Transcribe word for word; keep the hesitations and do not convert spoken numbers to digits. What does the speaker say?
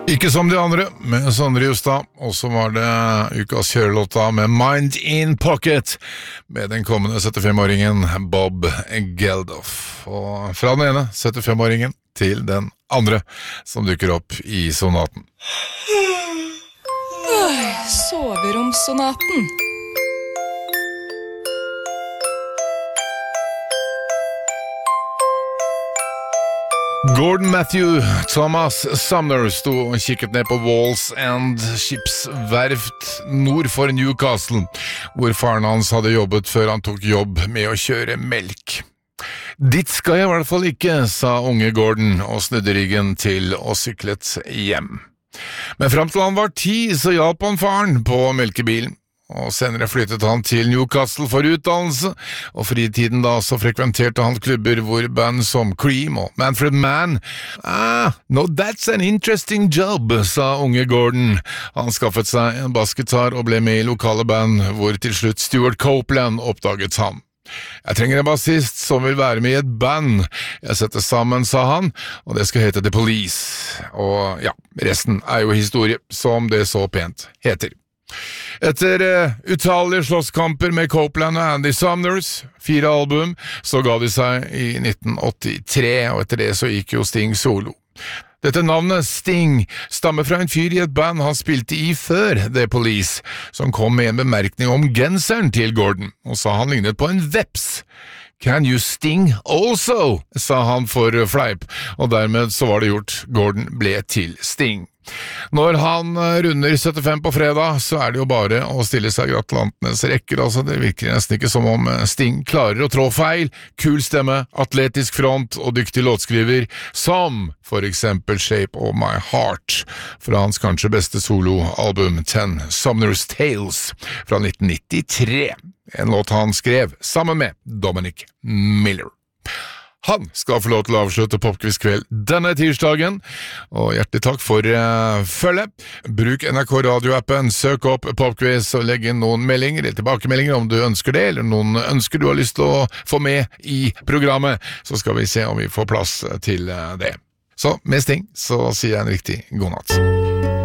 Ikke som de andre, med Sondre Justad, og så var det ukas kjørelåta med Mind in Pocket, med den kommende syttifem-åringen Bob Geldof. Og fra den ene syttifem-åringen til den andre, som dukker opp i sonaten. Soveromssonaten. Gordon Matthew Thomas Sumner sto og kikket ned på Walls End skipsverft nord for Newcastle, hvor faren hans hadde jobbet før han tok jobb med å kjøre melk. Dit skal jeg i hvert fall ikke, sa unge Gordon og snudde ryggen til og syklet hjem. Men frem til han var ti, så hjalp han faren på melkebilen. Og senere flyttet han til Newcastle for utdannelse, og fritiden da så frekventerte han klubber hvor band som Cream og Manfred Mann. Ah, no, that's an interesting job, sa unge Gordon. Han skaffet seg en bassgitar og ble med i lokale band, hvor til slutt Stuart Copeland oppdaget ham. Jeg trenger en bassist som vil være med i et band. Jeg setter sammen, sa han, og det skal hete The Police. Og ja, resten er jo historie, som det så pent heter. Etter uh, utallige slåsskamper med Copeland og Andy Sumners, fire album, så ga de seg i nitten åttitre, og etter det så gikk jo Sting solo. Dette navnet Sting stammer fra en fyr i et band han spilte i før The Police, som kom med en bemerkning om genseren til Gordon, og sa han lignet på en veps. Can you sting also? Sa han for fleip, og dermed så var det gjort. Gordon ble til Sting. Når han runder syttifem på fredag, så er det jo bare å stille seg gratulantenes rekker, altså det virker nesten ikke som om Sting klarer å trå feil. Kul stemme, atletisk front og dyktig låtskriver, som for eksempel Shape of My Heart, fra hans kanskje beste soloalbum Ten Sumner's Tales fra nitten nittitre, en låt han skrev sammen med Dominic Miller. Han skal få lov til å avslutte Popquiz-kveld denne tirsdagen, og hjertelig takk for uh, følget. Bruk N R K radioappen, søk opp Popquiz og legg inn noen meldinger, eller tilbakemeldinger om du ønsker det, eller noen ønsker du har lyst til å få med i programmet, så skal vi se om vi får plass til uh, det. Så med Sting så sier jeg en riktig god natt.